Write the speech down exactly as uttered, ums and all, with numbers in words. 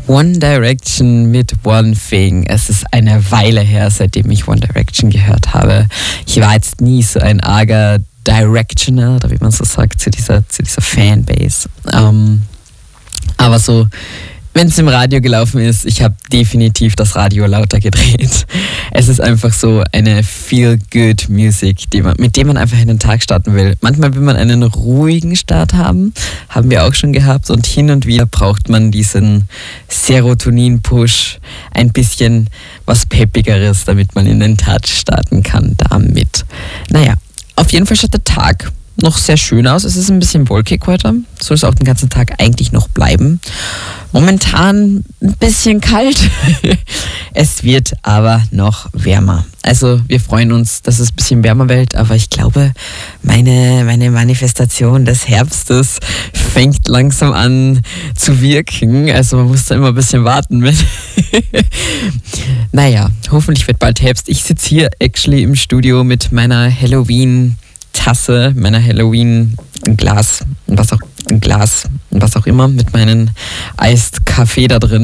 One Direction mit One Thing. Es ist eine Weile her, seitdem ich One Direction gehört habe. Ich war jetzt nie so ein arger Directioner, oder wie man so sagt, zu dieser, zu dieser Fanbase. Ähm, aber so, wenn es im Radio gelaufen ist, ich habe definitiv das Radio lauter gedreht. Es ist einfach so eine Feel-Good-Musik, die man, mit der man einfach in den Tag starten will. Manchmal will man einen ruhigen Start haben, haben wir auch schon gehabt. Und hin und wieder braucht man diesen Serotonin-Push, ein bisschen was Peppigeres, damit man in den Tag starten kann damit. Naja, auf jeden Fall schaut der Tag noch sehr schön aus. Es ist ein bisschen wolkig heute. Soll es auch den ganzen Tag eigentlich noch bleiben. Momentan ein bisschen kalt. Es wird aber noch wärmer. Also wir freuen uns, dass es ein bisschen wärmer wird, aber ich glaube, meine, meine Manifestation des Herbstes fängt langsam an zu wirken. Also man muss da immer ein bisschen warten mit. Naja, hoffentlich wird bald Herbst. Ich sitze hier actually im Studio mit meiner Halloween Tasse, meiner Halloween Glas, was auch ein Glas, was auch immer, mit meinem Eist Kaffee da drin.